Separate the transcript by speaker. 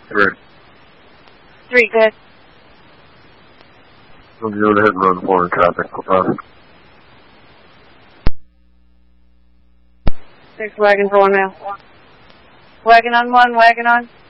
Speaker 1: 3.
Speaker 2: 3, good.
Speaker 1: I'm doing a hit and run for in traffic.
Speaker 2: 6 wagon for 1 mile. Wagon on 1, wagon on.